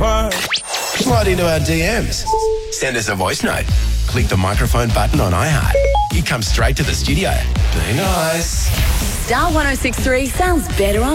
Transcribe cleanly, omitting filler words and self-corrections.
fine. Slide into our DMs. Send us a voice note. Click the microphone button on iHeart. You come straight to the studio. Be nice. Star 106.3 sounds better on